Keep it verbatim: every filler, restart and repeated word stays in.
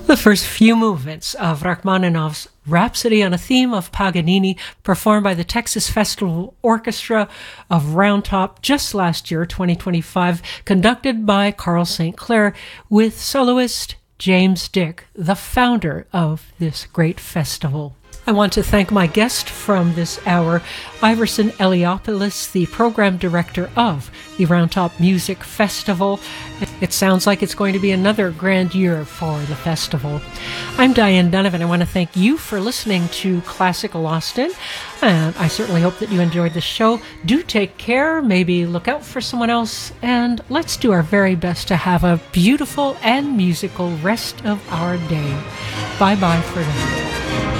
The first few movements of Rachmaninoff's Rhapsody on a Theme of Paganini, performed by the Texas Festival Orchestra of Round Top just last year, twenty twenty-five, conducted by Carl Saint Clair with soloist James Dick, the founder of this great festival. I want to thank my guest from this hour, Iverson Eliopoulos, the program director of the Round Top Music Festival. It sounds like it's going to be another grand year for the festival. I'm Diane Donovan. I want to thank you for listening to Classical Austin, and I certainly hope that you enjoyed the show. Do take care, maybe look out for someone else, and let's do our very best to have a beautiful and musical rest of our day. Bye-bye for now.